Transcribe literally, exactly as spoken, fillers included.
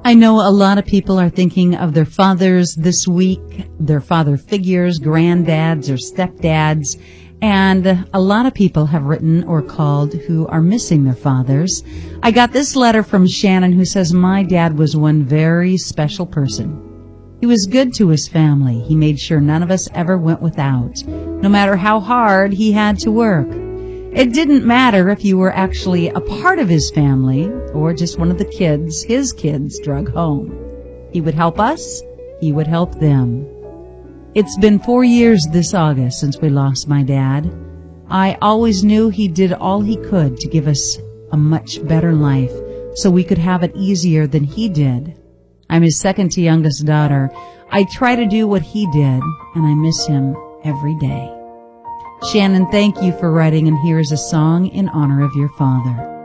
I know a lot of people are thinking of their fathers this week, their father figures, granddads or stepdads, and a lot of people have written or called who are missing their fathers. I got this letter from Shannon who says, my dad was one very special person. He was good to his family. He made sure none of us ever went without, no matter how hard he had to work. It didn't matter if you were actually a part of his family or just one of the kids his kids drug home. He would help us. He would help them. It's been four years this August since we lost my dad. I always knew he did all he could to give us a much better life so we could have it easier than he did. I'm his second to youngest daughter. I try to do what he did, and I miss him every day. Shannon, thank you for writing, and here is a song in honor of your father.